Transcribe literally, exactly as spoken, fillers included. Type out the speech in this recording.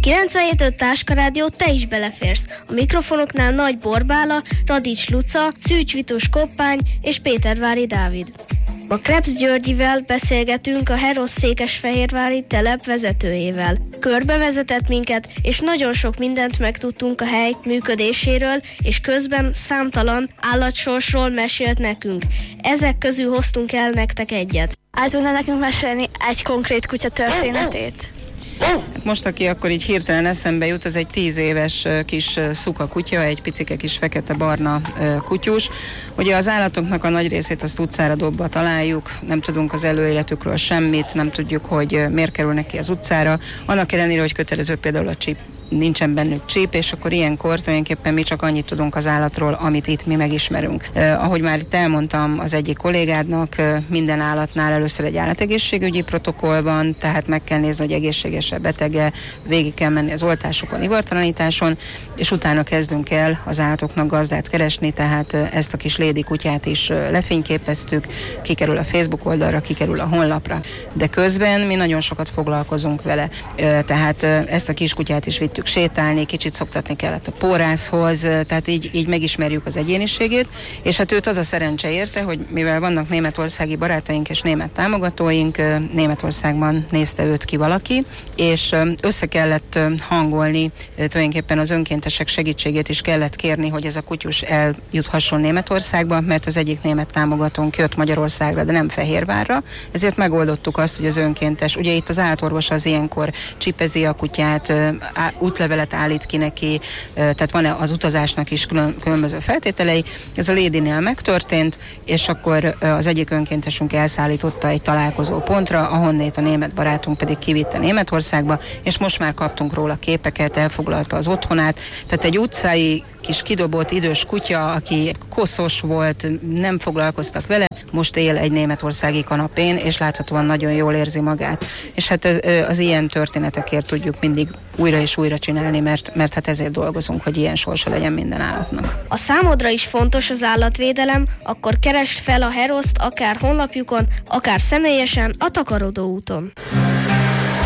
kilencvenhét öt Táska Rádió, te is beleférsz. A mikrofonoknál Nagy Borbála, Radics Luca, Szűcs Vitus Koppány és Pétervári Dávid. A Krebs Györgyivel beszélgetünk a Herosz-Székesfehérvári telep vezetőjével. Körbevezetett minket, és nagyon sok mindent megtudtunk a hely működéséről, és közben számtalan állatsorsról mesélt nekünk. Ezek közül hoztunk el nektek egyet. El tudna nekünk mesélni egy konkrét kutya történetét? Most, aki akkor így hirtelen eszembe jut, az egy tíz éves kis szuka kutya, egy picike kis fekete-barna kutyus. Ugye az állatoknak a nagy részét azt utcára dobva találjuk, nem tudunk az előéletükről semmit, nem tudjuk, hogy miért kerülnek ki az utcára. Annak ellenére, hogy kötelező például a csip, nincsen bennük csíp, és akkor ilyenkor tulajdonképpen mi csak annyit tudunk az állatról, amit itt mi megismerünk. Eh, ahogy már itt elmondtam az egyik kollégádnak, eh, minden állatnál először egy állategészségügyi protokoll van, tehát meg kell nézni, hogy egészséges-e, betege, végig kell menni az oltásokon, ivartalanításon, és utána kezdünk el az állatoknak gazdát keresni, tehát eh, ezt a kis lédi kutyát is eh, lefényképeztük, kikerül a Facebook oldalra, kikerül a honlapra. De közben mi nagyon sokat foglalkozunk vele, eh, tehát eh, ezt a kis kutyát is vittük sétálni, kicsit szoktatni kellett a pórászhoz, tehát így, így megismerjük az egyéniségét, és hát őt az a szerencse érte, hogy mivel vannak németországi barátaink és német támogatóink, Németországban nézte őt ki valaki, és össze kellett hangolni, tulajdonképpen az önkéntesek segítségét is kellett kérni, hogy ez a kutyus eljuthasson Németországba, mert az egyik német támogatónk jött Magyarországra, de nem Fehérvárra, ezért megoldottuk azt, hogy az önkéntes, ugye itt az állatorvos az ilyenkor csipezi a kutyát, útlevelet állít ki neki, tehát van az utazásnak is külön, különböző feltételei. Ez a Lédinél megtörtént, és akkor az egyik önkéntesünk elszállította egy találkozó pontra, ahonnét a német barátunk pedig kivitte Németországba, és most már kaptunk róla képeket, elfoglalta az otthonát. Tehát egy utcai kis kidobott idős kutya, aki koszos volt, nem foglalkoztak vele, most él egy németországi kanapén, és láthatóan nagyon jól érzi magát. És hát ez, az ilyen történetekért tudjuk mindig újra és újra csinálni, mert, mert hát ezért dolgozunk, hogy ilyen sorsa legyen minden állatnak. A számodra is fontos az állatvédelem, akkor keresd fel a Heroszt akár honlapjukon, akár személyesen a Takarodó úton.